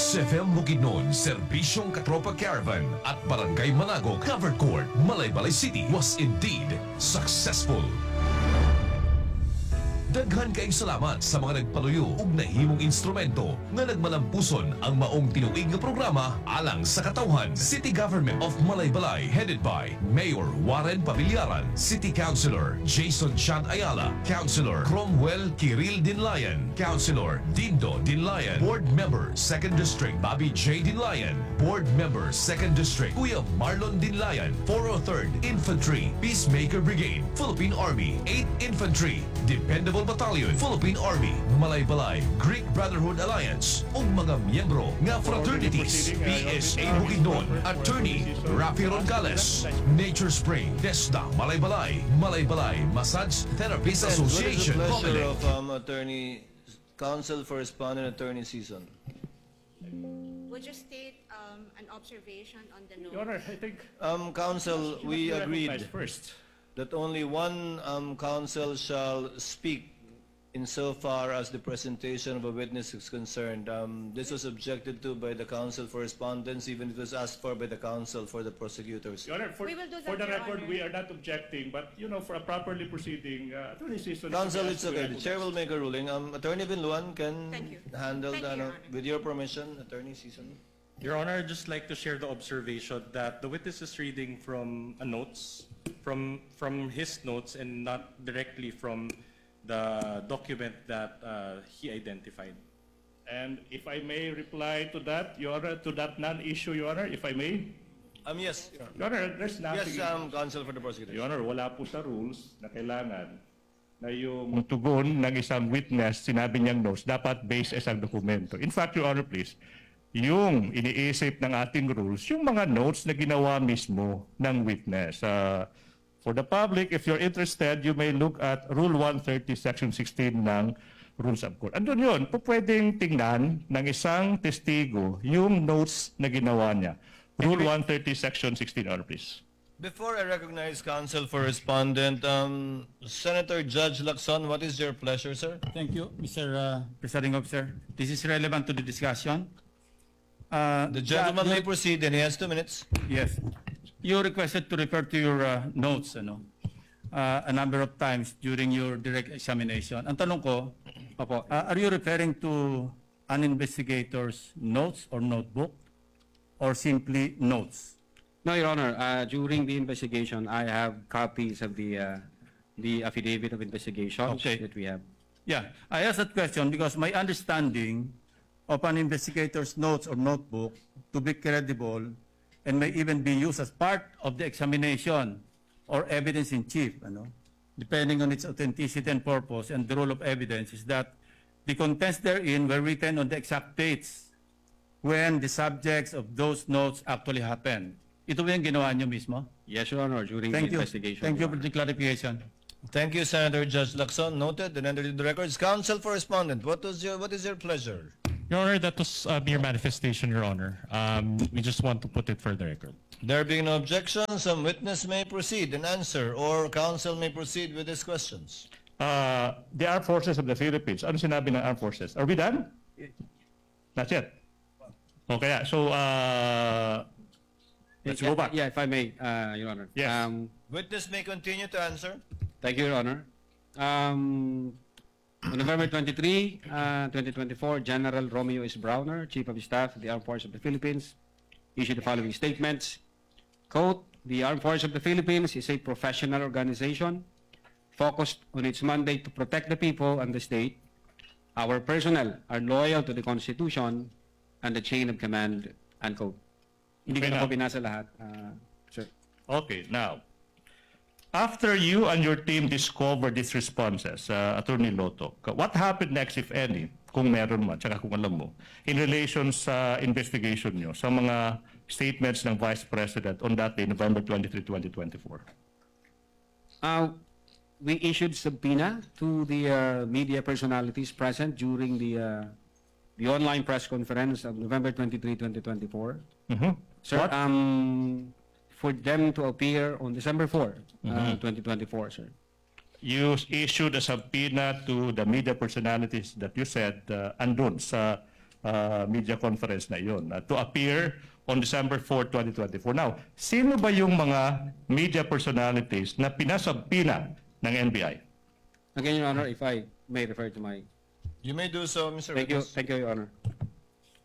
XFM Bukidnon, Serbisyong Katropa Caravan at Barangay Manago Covered Court, Malaybalay City was indeed successful. Daghan kaayong salamat sa mga nagpaluyo ug nahimong instrumento nga nagmalampuson ang maong tinuig nga programa alang sa katawhan. City Government of Malaybalay headed by Mayor Warren Pabillaran, City Councilor Jason Chan Ayala, Councilor Cromwell Kiril Dinlayan, Councilor Dindo Dinlayan, Board Member 2nd District Bobby J. Dinlayan, Board Member 2nd District Kuya Marlon Dinlayan, 403rd Infantry Peacemaker Brigade, Philippine Army 8th Infantry Dependable Battalion, Philippine Army, Malaybalay, Greek Brotherhood Alliance, ug mga miyembro nga fraternities, PSA Bukidnon, Attorney Rafi Rongales, Nature Spring, DESDA, Malaybalay, Malaybalay Massage Therapists Association, What is the pleasure Comelec. of Attorney Counsel for Respondent Attorney Season? Would you state an observation on the note? Your Honor, I think Counsel, we agreed first. that only one counsel shall speak insofar as the presentation of a witness is concerned. This was objected to by the counsel for respondents, even if it was asked for by the counsel for the prosecutors. Your Honor, for, We will do that, for the Your record, Honor. we are not objecting, but you know, for a properly proceeding attorney season. Counsel, it's okay. The chair will make a ruling. Attorney Binluan can Thank you. handle Thank you, the, Your Honor. with your permission, Attorney Season. Your Honor, I'd just like to share the observation that the witness is reading from notes, from his notes and not directly from the document that he identified. And if I may reply to that, Your Honor, to that non-issue, Your Honor, if I may. Yes. Your Honor, there's nothing. Yes, counsel for the prosecutors. Your Honor, wala po sa rules na kailangan na yung tugon ng isang witness, sinabi niyang notes, dapat based sa isang dokumento. In fact, Your Honor, please, yung iniisip ng ating rules, yung mga notes na ginawa mismo ng witness. For the public, if you're interested, you may look at Rule 130, Section 16 ng Rules of Court. Andun yun, pwedeng tingnan ng isang testigo yung notes na ginawa niya. Rule 130, Section 16, Honor, please. Before I recognize counsel for respondent, Senator Judge Lacson, what is your pleasure, sir? Thank you, Mr. Presiding Officer. This is relevant to the discussion. The gentleman may proceed and he has 2 minutes. Yes. You requested to refer to your notes a number of times during your direct examination. Ang tanong ko, are you referring to an investigator's notes or notebook or simply notes? No, Your Honor. During the investigation, I have copies of the affidavit of investigation Okay. that we have. Yeah, I asked that question because my understanding of an investigator's notes or notebook to be credible and may even be used as part of the examination or evidence in chief, depending on its authenticity and purpose, and the role of evidence is that the contents therein were written on the exact dates when the subjects of those notes actually happened. Ito ba yung ginawa nyo mismo? Yes, Your Honor, during Thank the you. investigation. Thank you Your for Honor. the clarification. Thank you, Senator Judge Lacson. Noted and entered into the records. Counsel for respondent, what is your pleasure? Your Honor, that was a mere manifestation, Your Honor. We just want to put it for the record. There being no objection, some witness may proceed and answer, or counsel may proceed with his questions. the Armed Forces of the Philippines. Ano sinabi ng Armed Forces? Are we done? Not yet. Okay, so let's go back. Yeah, if I may, Your Honor. Yes. Witness may continue to answer. Thank you, Your Honor. On November 23, 2024, General Romeo S. Browner, Chief of Staff of the Armed Forces of the Philippines, issued the following statements. Quote, the Armed Forces of the Philippines is a professional organization focused on its mandate to protect the people and the state. Our personnel are loyal to the Constitution and the chain of command, unquote. Hindi ko Okay na na. po binasa lahat, sir. Okay, now, after you and your team discovered these responses, Attorney Loto, what happened next, if any, kung meron man, tsaka kung alam mo, in relation sa investigation nyo, sa mga statements ng Vice President on that day, November 23, 2024? We issued subpoena to the media personalities present during the online press conference of November 23, 2024. Sir, What? for them to appear on December 4, 2024, sir. You issued a subpoena to the media personalities that you said andun sa media conference na iyon to appear on December 4, 2024. Now, sino ba yung mga media personalities na pinasabpina ng NBI? Again, Your Honor, if I may refer to my... You may do so, Mr. Thank you, Witness. Your Honor.